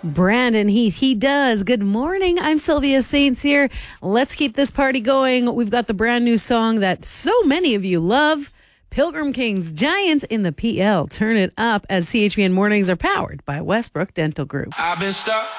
Brandon Heath, he does. Good morning. I'm Sylvia Saints here. Let's keep this party going. We've got the brand new song that so many of you love. Pilgrim Kings, Giants in the PL. Turn it up as CHBN Mornings are powered by Westbrook Dental Group. I've been stuck